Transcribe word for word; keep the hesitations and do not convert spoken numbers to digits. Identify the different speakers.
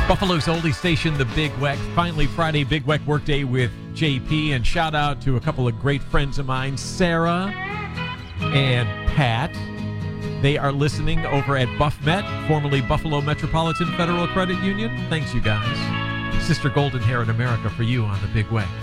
Speaker 1: Buffalo's oldie station, the Big Weck. Finally, Friday, Big Weck Workday with J P. And shout out to a couple of great friends of mine, Sarah and Pat. They are listening over at BuffMet, formerly Buffalo Metropolitan Federal Credit Union. Thanks, you guys. Sister Golden Hair in America for you on the Big Weck.